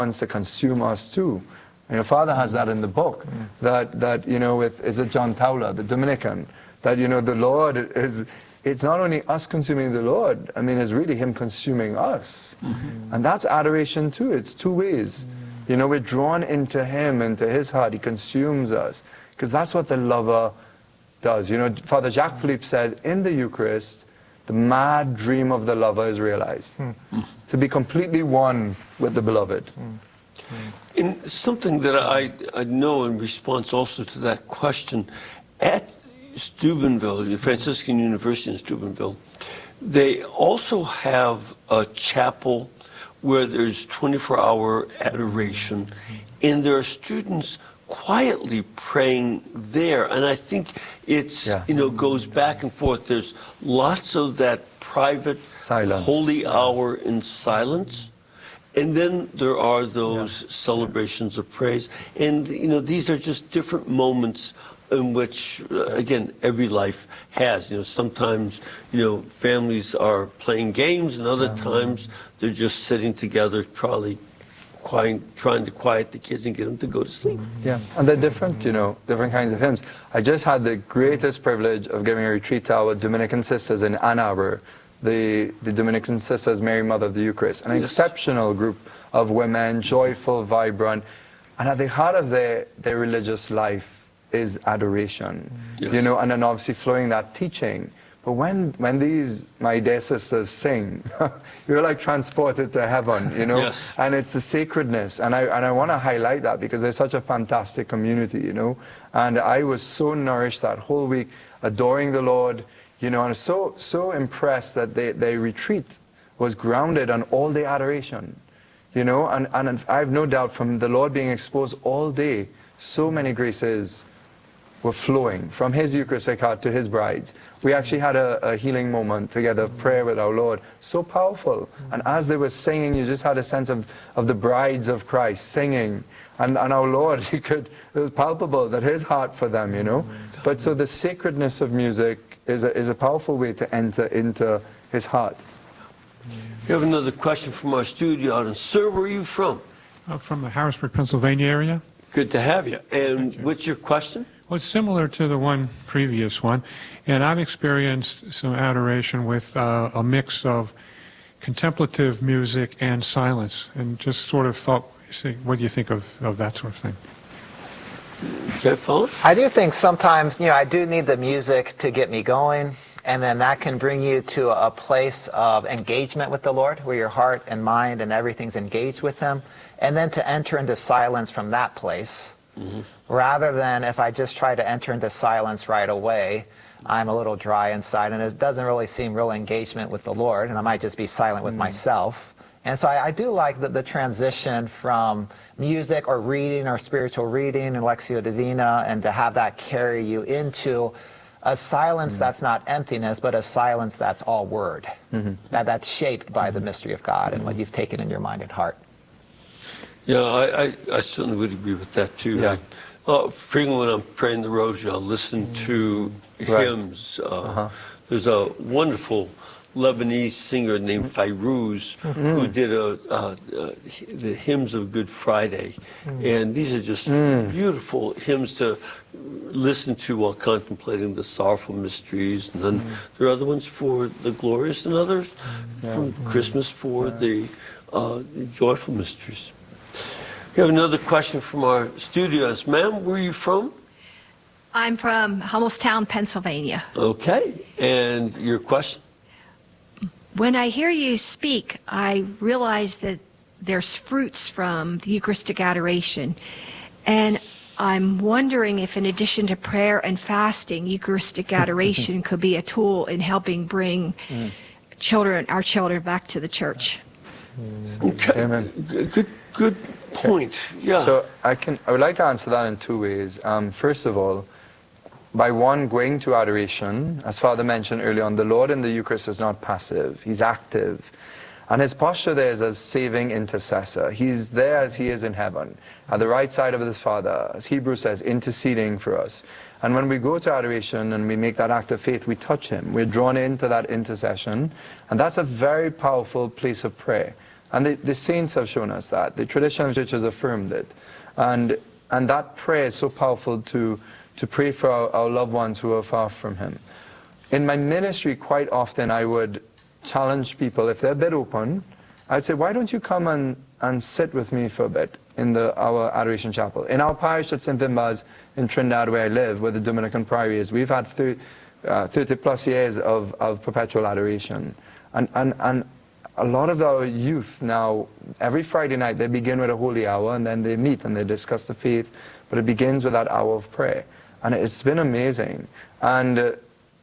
wants to consume us too. And your Father has that in the book, that you know, is it John Towler, the Dominican, that, you know, the Lord is, it's not only us consuming the Lord, I mean, it's really Him consuming us. And that's adoration too. It's two ways. You know, we're drawn into Him, into His heart. He consumes us. Because that's what the lover does. You know, Father Jacques Philippe says, in the Eucharist, the mad dream of the lover is realized. To be completely one with the beloved. And something that I know in response also to that question, at Steubenville, the Franciscan University in Steubenville, they also have a chapel where there's 24-hour adoration, and there are students quietly praying there. And I think it's, you know, goes back and forth. There's lots of that private silence, holy hour in silence. And then there are those celebrations of praise. And, you know, these are just different moments in which, again, every life has. You know, sometimes, you know, families are playing games, and other times they're just sitting together, trying to quiet the kids and get them to go to sleep. Yeah, and they're different, you know, different kinds of hymns. I just had the greatest privilege of giving a retreat to our Dominican sisters in Ann Arbor, the Dominican Sisters, Mary Mother of the Eucharist, an exceptional group of women, joyful, vibrant, and at the heart of their religious life is adoration, you know, and then obviously flowing that teaching. But when these, my dear sisters, sing, you're like transported to heaven, you know, and it's the sacredness, and I want to highlight that because they're such a fantastic community, you know, and I was so nourished that whole week, adoring the Lord, you know, and so impressed that their retreat was grounded on all day adoration, you know, and I have no doubt from the Lord being exposed all day, so many graces were flowing from His Eucharistic heart to His brides. We actually had a healing moment together, prayer with our Lord, so powerful. And as they were singing, you just had a sense of the brides of Christ singing. And our Lord, it was palpable that His heart for them, you know. But so the sacredness of music is a powerful way to enter into His heart. We have another question from our studio audience. Sir, where are you from? I'm from the Harrisburg, Pennsylvania area. Good to have you. And what's your question? Well, it's similar to the previous one, and I've experienced some adoration with a mix of contemplative music and silence, and just sort of thought, what do you think of that sort of thing? Okay, Philip? I do think sometimes, you know, I do need the music to get me going, and then that can bring you to a place of engagement with the Lord, where your heart and mind and everything's engaged with Him, and then to enter into silence from that place. Rather than if I just try to enter into silence right away, I'm a little dry inside, and it doesn't really seem real engagement with the Lord, and I might just be silent with myself. And so I do like the transition from music or reading or spiritual reading and Lectio Divina, and to have that carry you into a silence that's not emptiness, but a silence that's all word, that's shaped by the mystery of God and what you've taken in your mind and heart. Yeah, I certainly would agree with that too. Yeah. Frequently when I'm praying the Rosary, I'll listen to hymns. There's a wonderful Lebanese singer named Fairuz who did the hymns of Good Friday, and these are just beautiful hymns to listen to while contemplating the sorrowful mysteries. And then there are other ones for the glorious, and others from Christmas for the joyful mysteries. We have another question from our studios. Ma'am, where are you from? I'm from Hummelstown, Pennsylvania. Okay, and your question? When I hear you speak, I realize that there's fruits from the Eucharistic adoration. And I'm wondering if, in addition to prayer and fasting, Eucharistic adoration could be a tool in helping bring our children back to the church. Okay. Amen. Good point. Yeah. So I would like to answer that in two ways. First of all, by going to adoration, as Father mentioned earlier on, the Lord in the Eucharist is not passive, He's active. And His posture there is as saving intercessor. He's there as He is in heaven, at the right side of His Father, as Hebrews says, interceding for us. And when we go to adoration and we make that act of faith, we touch Him. We're drawn into that intercession. And that's a very powerful place of prayer. And the saints have shown us that. The tradition of church has affirmed it. And that prayer is so powerful to pray for our loved ones who are far from him. In my ministry, quite often I would challenge people, if they're a bit open, I'd say, why don't you come and sit with me for a bit in our Adoration Chapel. In our parish at St. Vimbaz in Trinidad, where I live, where the Dominican Priory is, we've had 30 plus years of perpetual adoration. And a lot of our youth now, every Friday night, they begin with a holy hour, and then they meet and they discuss the faith, but it begins with that hour of prayer. And it's been amazing. And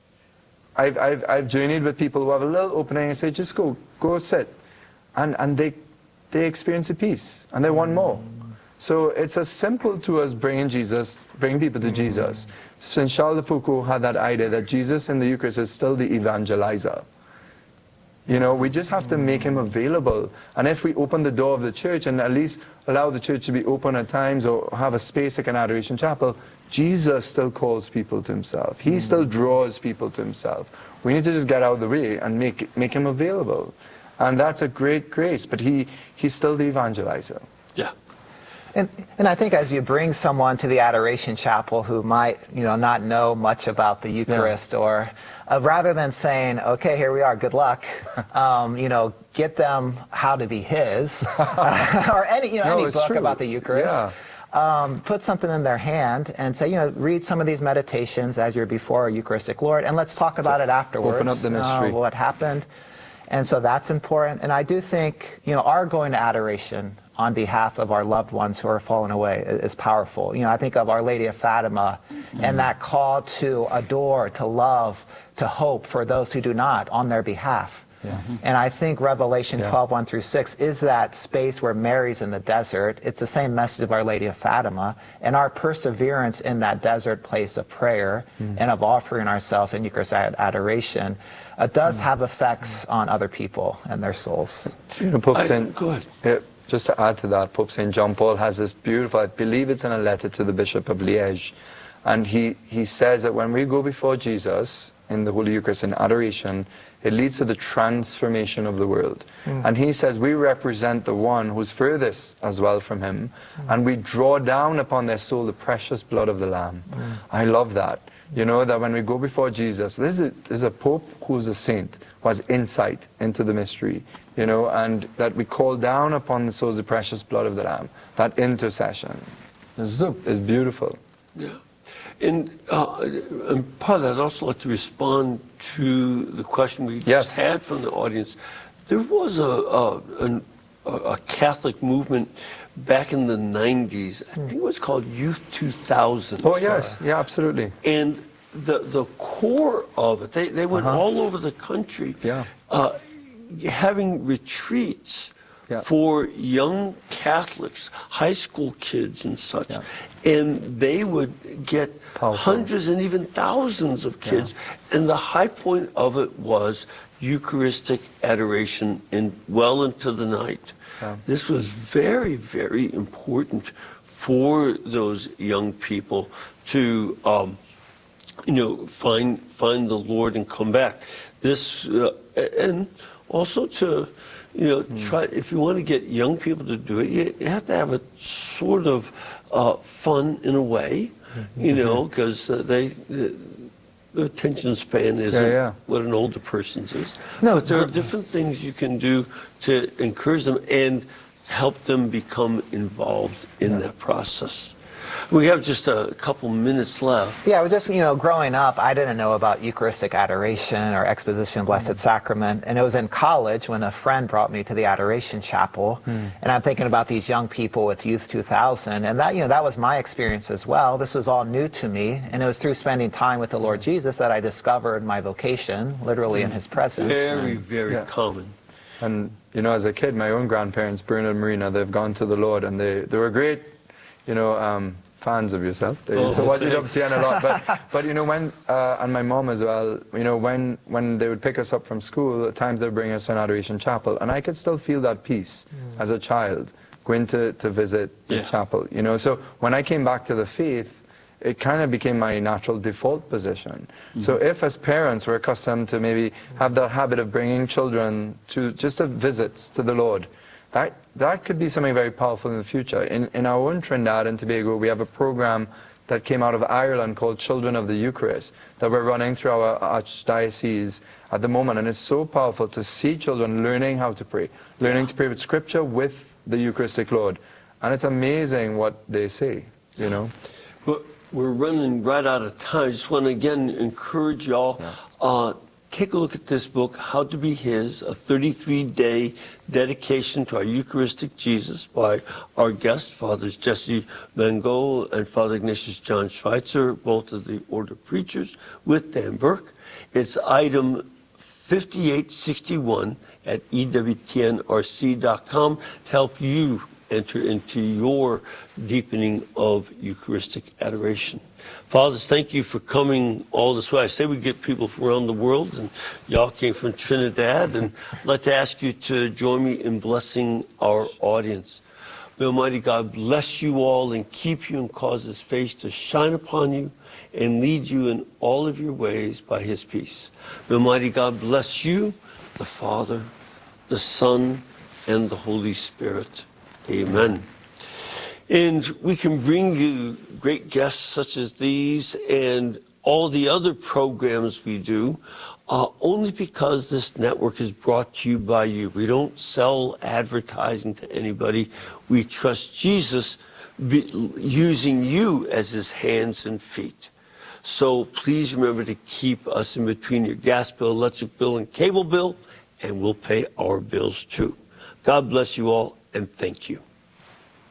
I've journeyed with people who have a little opening and say, just go sit. And they experience a peace, and they want more. So it's as simple to us bringing people to Jesus. St. Charles de Foucault had that idea that Jesus in the Eucharist is still the evangelizer. You know, we just have to make him available. And if we open the door of the church and at least allow the church to be open at times or have a space like an Adoration Chapel, Jesus still calls people to himself. He still draws people to himself. We need to just get out of the way and make him available. And that's a great grace, but he's still the evangelizer. Yeah. And I think as you bring someone to the Adoration Chapel who might, not know much about the Eucharist, or rather than saying, okay, here we are, good luck, get them how to be his, or any book about the Eucharist. Yeah. Put something in their hand and say, read some of these meditations as you're before our Eucharistic Lord, and let's talk about it afterwards. Open up the mystery. What happened. And so that's important. And I do think, our going to adoration on behalf of our loved ones who are fallen away is powerful. I think of Our Lady of Fatima and that call to adore, to love, to hope for those who do not on their behalf. Yeah. And I think Revelation 12:1-6 is that space where Mary's in the desert. It's the same message of Our Lady of Fatima. And our perseverance in that desert place of prayer and of offering ourselves in Eucharistic adoration does have effects on other people and their souls. Pope Saint, go ahead. Yeah, just to add to that, Pope St. John Paul has this beautiful, I believe it's in a letter to the Bishop of Liège, and he says that when we go before Jesus in the Holy Eucharist in adoration, it leads to the transformation of the world. And he says we represent the one who's furthest as well from him, and we draw down upon their soul the precious blood of the Lamb. I love that. That when we go before Jesus, this is a Pope who's a saint, who has insight into the mystery, and that we call down upon the souls the precious blood of the Lamb. That intercession is beautiful. Yeah. And part of that, I'd also like to respond to the question we just had from the audience. There was a Catholic movement back in the 90s. I think it was called Youth 2000. Oh, yes. Yeah, absolutely. And the core of it, they went all over the country having retreats for young Catholics, high school kids and such. And they would get hundreds and even thousands of kids. And the high point of it was Eucharistic adoration well into the night. This was very, very important for those young people to, find the Lord and come back. This and also to, try. If you want to get young people to do it, you have to have a sort of fun in a way, because the attention span isn't what an older person's is. No, but there are different things you can do to encourage them and help them become involved in that process. We have just a couple minutes left. Yeah, just, growing up, I didn't know about Eucharistic adoration or exposition of Blessed Sacrament. And it was in college when a friend brought me to the Adoration Chapel. And I'm thinking about these young people with Youth 2000. And that, that was my experience as well. This was all new to me. And it was through spending time with the Lord Jesus that I discovered my vocation, literally in his presence. Very, very common. And, as a kid, my own grandparents, Bruno and Marina, they've gone to the Lord, and they were great, fans of yourself. They used to watch it up Sienna a lot. But when, and my mom as well, when they would pick us up from school, at times they would bring us to an Adoration Chapel, and I could still feel that peace as a child, going to visit the chapel, So when I came back to the faith, it kind of became my natural default position. So if as parents we're accustomed to maybe have that habit of bringing children to just visits to the Lord, that could be something very powerful in the future. In our own Trinidad and Tobago, we have a program that came out of Ireland called Children of the Eucharist that we're running through our archdiocese at the moment. And it's so powerful to see children learning how to pray, learning to pray with Scripture with the Eucharistic Lord. And it's amazing what they say, you know. Well, we're running right out of time. I just want to again encourage y'all. Take a look at this book, How to Be His, a 33-day dedication to our Eucharistic Jesus by our guests, Fathers Jesse Mango and Father Ignatius John Schweitzer, both of the Order of Preachers, with Dan Burke. It's item 5861 at EWTNRC.com to help you enter into your deepening of Eucharistic adoration. Fathers, thank you for coming all this way. I say we get people from around the world, and y'all came from Trinidad, and I'd like to ask you to join me in blessing our audience. May Almighty God bless you all and keep you and cause His face to shine upon you and lead you in all of your ways by His peace. May Almighty God bless you, the Father, the Son, and the Holy Spirit. Amen. And we can bring you great guests such as these and all the other programs we do only because this network is brought to you by you. We don't sell advertising to anybody. We trust Jesus using you as His hands and feet. So please remember to keep us in between your gas bill, electric bill, and cable bill, and we'll pay our bills too. God bless you all, and thank you.